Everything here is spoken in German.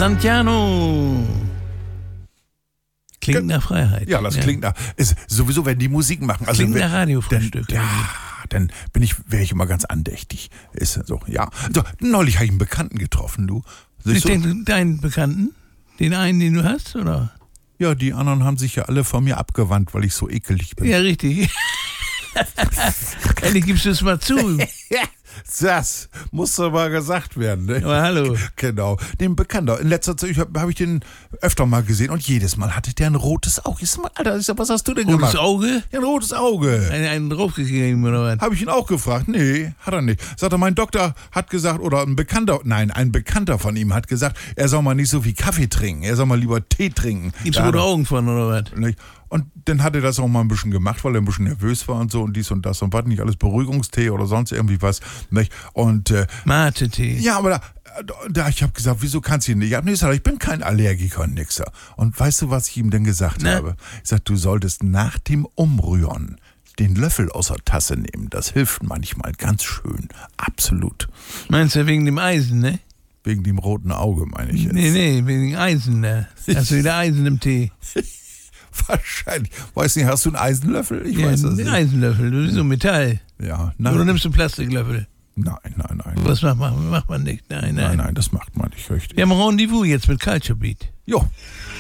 Santiano. Klingt nach Freiheit. Ja, das klingt nach. Ist sowieso, wenn die Musik machen. Also klingt nach Radiofrühstück. Dann wäre ich immer ganz andächtig. Ist so, ja. So, neulich habe ich einen Bekannten getroffen, du. Ich denke, deinen Bekannten? Den einen, den du hast, oder? Ja, die anderen haben sich ja alle von mir abgewandt, weil ich so ekelig bin. Ja, richtig. Endlich gibst du es mal zu. Das muss doch mal gesagt werden. Ne? Aber hallo. Genau. Den Bekannter. In letzter Zeit hab ich den öfter mal gesehen und jedes Mal hatte der ein rotes Auge. Alter, was hast du denn gemacht? Rotes Auge? Ja, ein rotes Auge. Einen draufgegeben, oder was? Habe ich ihn auch gefragt. Nee, hat er nicht. Sagt er, mein Doktor hat gesagt, oder ein Bekannter von ihm hat gesagt, er soll mal nicht so viel Kaffee trinken. Er soll mal lieber Tee trinken. Gibt's rote Augen von, oder was? Nicht? Und dann hat er das auch mal ein bisschen gemacht, weil er ein bisschen nervös war und so und dies und das und was, nicht alles Beruhigungstee oder sonst irgendwie was. Nicht? Und Mate-Tee. ja, aber ich habe gesagt, wieso kannst du ihn nicht? Ich bin kein Allergiker und nixer. Und weißt du, was ich ihm denn gesagt habe? Ich sag, du solltest nach dem Umrühren den Löffel aus der Tasse nehmen. Das hilft manchmal ganz schön. Absolut. Meinst du wegen dem Eisen, ne? Wegen dem roten Auge, meine ich jetzt. Nee, wegen dem Eisen, ne? Hast du wieder Eisen im Tee? Wahrscheinlich. Weiß nicht, hast du einen Eisenlöffel? Ich weiß das nicht. Einen Eisenlöffel, du bist so Metall. Ja, nein. Oder nimmst du einen Plastiklöffel? Nein. Was macht man nicht? Nein. Nein, das macht man nicht richtig. Wir haben ein Rendezvous jetzt mit Culture Beat. Jo.